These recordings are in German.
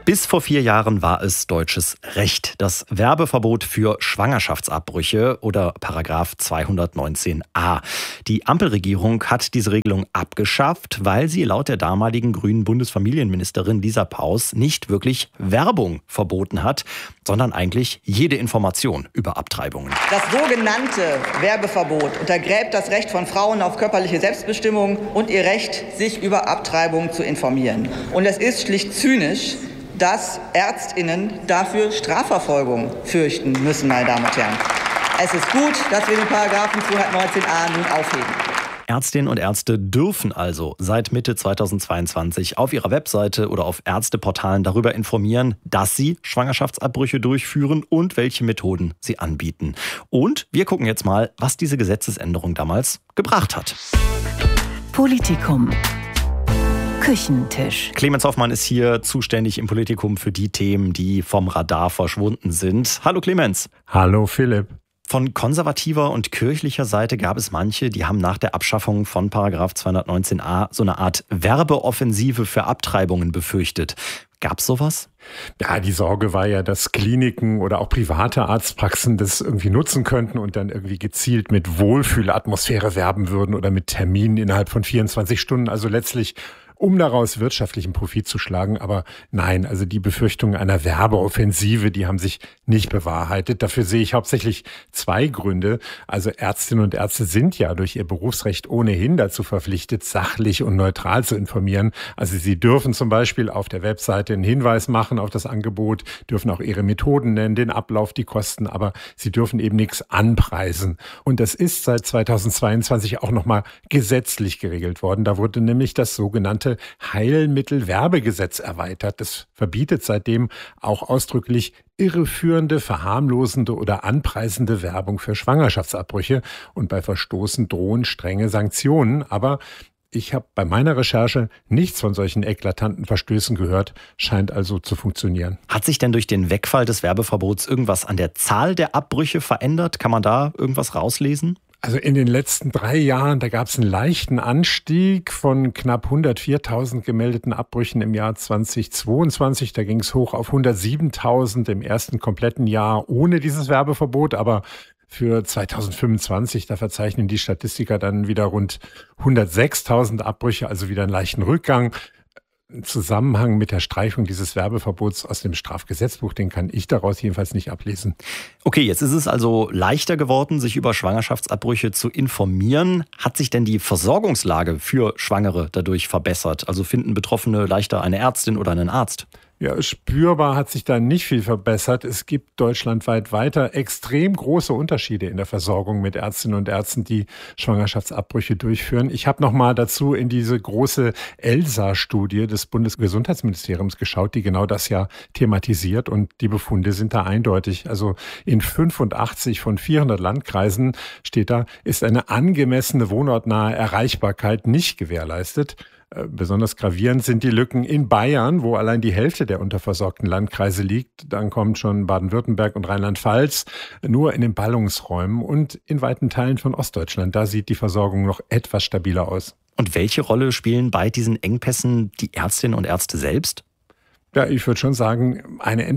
Bis vor 4 Jahren war es deutsches Recht. Das Werbeverbot für Schwangerschaftsabbrüche oder Paragraph 219a. Die Ampelregierung hat diese Regelung abgeschafft, weil sie laut der damaligen grünen Bundesfamilienministerin Lisa Paus nicht wirklich Werbung verboten hat, sondern eigentlich jede Information über Abtreibungen. Das sogenannte Werbeverbot untergräbt das Recht von Frauen auf körperliche Selbstbestimmung und ihr Recht, sich über Abtreibung zu informieren. Und es ist schlicht zynisch, dass ÄrztInnen dafür Strafverfolgung fürchten müssen, meine Damen und Herren. Es ist gut, dass wir den Paragraphen 219a nun aufheben. Ärztinnen und Ärzte dürfen also seit Mitte 2022 auf ihrer Webseite oder auf Ärzteportalen darüber informieren, dass sie Schwangerschaftsabbrüche durchführen und welche Methoden sie anbieten. Und wir gucken jetzt mal, was diese Gesetzesänderung damals gebracht hat. Politikum. Küchentisch. Clemens Hoffmann ist hier zuständig im Politikum für die Themen, die vom Radar verschwunden sind. Hallo Clemens. Hallo Philipp. Von konservativer und kirchlicher Seite gab es manche, die haben nach der Abschaffung von Paragraph 219a so eine Art Werbeoffensive für Abtreibungen befürchtet. Gab's sowas? Ja, die Sorge war ja, dass Kliniken oder auch private Arztpraxen das irgendwie nutzen könnten und dann irgendwie gezielt mit Wohlfühlatmosphäre werben würden oder mit Terminen innerhalb von 24 Stunden. Also letztlich um daraus wirtschaftlichen Profit zu schlagen. Aber nein, also die Befürchtungen einer Werbeoffensive, die haben sich nicht bewahrheitet. Dafür sehe ich hauptsächlich 2 Gründe. Also Ärztinnen und Ärzte sind ja durch ihr Berufsrecht ohnehin dazu verpflichtet, sachlich und neutral zu informieren. Also sie dürfen zum Beispiel auf der Webseite einen Hinweis machen auf das Angebot, dürfen auch ihre Methoden nennen, den Ablauf, die Kosten, aber sie dürfen eben nichts anpreisen. Und das ist seit 2022 auch nochmal gesetzlich geregelt worden. Da wurde nämlich das sogenannte Heilmittelwerbegesetz erweitert. Das verbietet seitdem auch ausdrücklich irreführende, verharmlosende oder anpreisende Werbung für Schwangerschaftsabbrüche. Und bei Verstoßen drohen strenge Sanktionen. Aber ich habe bei meiner Recherche nichts von solchen eklatanten Verstößen gehört, scheint also zu funktionieren. Hat sich denn durch den Wegfall des Werbeverbots irgendwas an der Zahl der Abbrüche verändert? Kann man da irgendwas rauslesen? Also in den letzten 3 Jahren, da gab es einen leichten Anstieg von knapp 104.000 gemeldeten Abbrüchen im Jahr 2022. Da ging es hoch auf 107.000 im ersten kompletten Jahr ohne dieses Werbeverbot. Aber für 2025, da verzeichnen die Statistiker dann wieder rund 106.000 Abbrüche, also wieder einen leichten Rückgang. Ein Zusammenhang mit der Streichung dieses Werbeverbots aus dem Strafgesetzbuch, den kann ich daraus jedenfalls nicht ablesen. Okay, jetzt ist es also leichter geworden, sich über Schwangerschaftsabbrüche zu informieren. Hat sich denn die Versorgungslage für Schwangere dadurch verbessert? Also finden Betroffene leichter eine Ärztin oder einen Arzt? Ja, spürbar hat sich da nicht viel verbessert. Es gibt deutschlandweit weiter extrem große Unterschiede in der Versorgung mit Ärztinnen und Ärzten, die Schwangerschaftsabbrüche durchführen. Ich habe noch mal dazu in diese große ELSA-Studie des Bundesgesundheitsministeriums geschaut, die genau das ja thematisiert, und die Befunde sind da eindeutig. Also in 85 von 400 Landkreisen steht da, ist eine angemessene wohnortnahe Erreichbarkeit nicht gewährleistet. Besonders gravierend sind die Lücken in Bayern, wo allein die Hälfte der unterversorgten Landkreise liegt. Dann kommt schon Baden-Württemberg und Rheinland-Pfalz, nur in den Ballungsräumen, und in weiten Teilen von Ostdeutschland. Da sieht die Versorgung noch etwas stabiler aus. Und welche Rolle spielen bei diesen Engpässen die Ärztinnen und Ärzte selbst? Ja, ich würde schon sagen,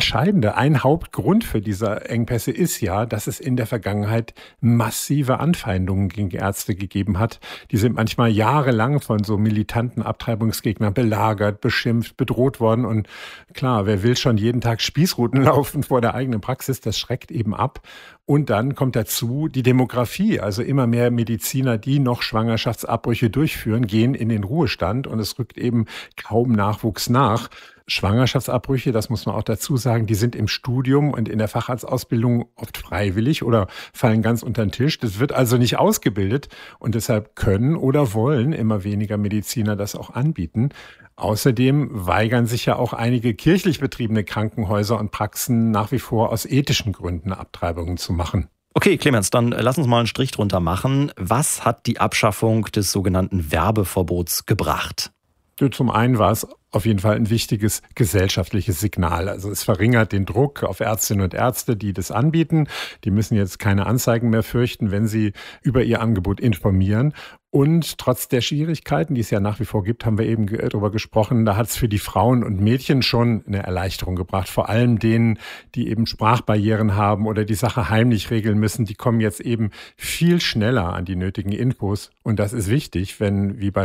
ein Hauptgrund für diese Engpässe ist ja, dass es in der Vergangenheit massive Anfeindungen gegen Ärzte gegeben hat. Die sind manchmal jahrelang von so militanten Abtreibungsgegnern belagert, beschimpft, bedroht worden. Und klar, wer will schon jeden Tag Spießruten laufen vor der eigenen Praxis? Das schreckt eben ab. Und dann kommt dazu die Demografie. Also immer mehr Mediziner, die noch Schwangerschaftsabbrüche durchführen, gehen in den Ruhestand, und es rückt eben kaum Nachwuchs nach. Schwangerschaftsabbrüche, das muss man auch dazu sagen, die sind im Studium und in der Facharztausbildung oft freiwillig oder fallen ganz unter den Tisch. Das wird also nicht ausgebildet, und deshalb können oder wollen immer weniger Mediziner das auch anbieten. Außerdem weigern sich ja auch einige kirchlich betriebene Krankenhäuser und Praxen nach wie vor aus ethischen Gründen Abtreibungen zu machen. Okay, Clemens, dann lass uns mal einen Strich drunter machen. Was hat die Abschaffung des sogenannten Werbeverbots gebracht? Zum einen war es auf jeden Fall ein wichtiges gesellschaftliches Signal. Also es verringert den Druck auf Ärztinnen und Ärzte, die das anbieten. Die müssen jetzt keine Anzeigen mehr fürchten, wenn sie über ihr Angebot informieren. Und trotz der Schwierigkeiten, die es ja nach wie vor gibt, haben wir eben darüber gesprochen, da hat es für die Frauen und Mädchen schon eine Erleichterung gebracht. Vor allem denen, die eben Sprachbarrieren haben oder die Sache heimlich regeln müssen, die kommen jetzt eben viel schneller an die nötigen Infos. Und das ist wichtig, wenn, wie bei